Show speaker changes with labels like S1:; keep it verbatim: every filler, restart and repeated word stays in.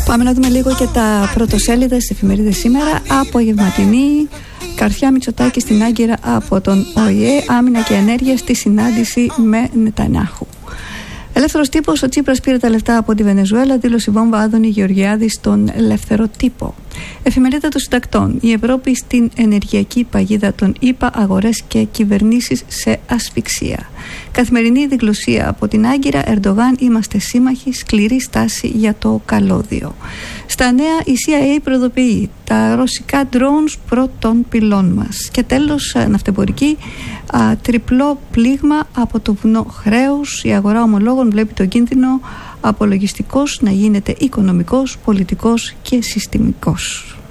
S1: Πάμε να δούμε λίγο και τα πρωτοσέλιδα στις εφημερίδες σήμερα. Απογευματινή, Καρθιά Μητσοτάκη στην Άγκυρα από τον Ο Η Ε, άμυνα και ενέργεια στη συνάντηση με Νετανιάχου. Ελεύθερος τύπος, ο Τσίπρας πήρε τα λεφτά από τη Βενεζουέλα, δήλωσε βόμβα Άδωνη Γεωργιάδη στον Ελεύθερο Τύπο. Εφημερίδα των Συντακτών, η Ευρώπη στην ενεργειακή παγίδα των ΗΠΑ, αγορές και κυβερνήσεις σε ασφυξία. Καθημερινή διγλωσία από την Άγκυρα, Ερντογάν, είμαστε σύμμαχοι, σκληρή στάση για το καλώδιο. Στα νέα, η Σι Άι Έι προειδοποιεί, τα ρωσικά drones πρώτων πυλών μας. Και τέλος, ναυτεμπορική, α, τριπλό πλήγμα από το βουνό χρέους. Η αγορά ομολόγων βλέπει τον κίνδυνο απολογιστικός να γίνεται οικονομικός, πολιτικός και συστημικός.